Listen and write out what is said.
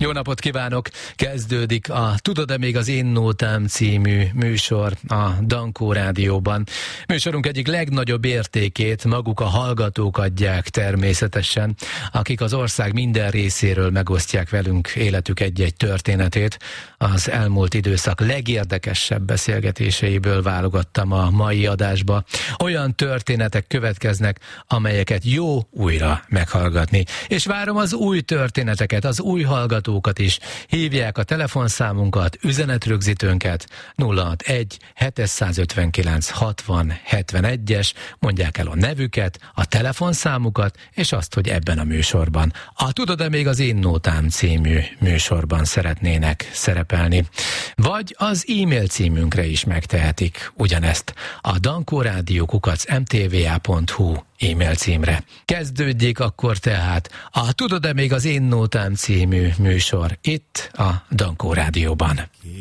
Jó napot kívánok! Kezdődik a Tudod-e még az én nótám című műsor a Dankó Rádióban. Műsorunk egyik legnagyobb értékét maguk a hallgatók adják természetesen, akik az ország minden részéről megosztják velünk életük egy-egy történetét. Az elmúlt időszak legérdekesebb beszélgetéseiből válogattam a mai adásba. Olyan történetek következnek, amelyeket jó újra meghallgatni. És várom az új történeteket, az új hallgatókat is. Hívják a telefonszámunkat, üzenetrögzítőnket 061 759 60 71-es, mondják el a nevüket, a telefonszámukat, és azt, hogy ebben a műsorban, a Tudod-e még az én nótám című műsorban szeretnének szerepelni. Vagy az e-mail címünkre is megtehetik ugyanezt, a dankórádió@mtva.hu e-mail címre. Kezdődjék akkor tehát a Tudod-e még az én nótám című műsor itt a Dankó Rádióban.